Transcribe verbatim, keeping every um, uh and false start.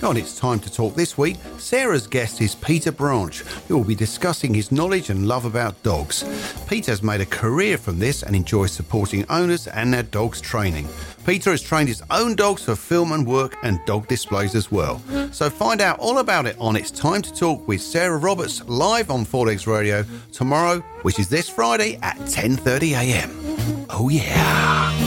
On It's Time to Talk this week, Sarah's guest is Peter Branch, who will be discussing his knowledge and love about dogs. Peter's made a career from this and enjoys supporting owners and their dogs' training. Peter has trained his own dogs for film and work and dog displays as well. So find out all about it on It's Time to Talk with Sarah Roberts live on Four Legs Radio tomorrow, which is this Friday at ten thirty a m. Oh yeah.